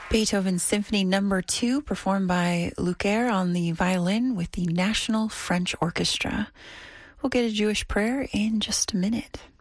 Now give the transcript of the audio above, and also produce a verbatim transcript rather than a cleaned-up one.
Beethoven's Symphony Number Two, performed by Lucaire on the violin with the National French Orchestra. We'll get a Jewish prayer in just a minute.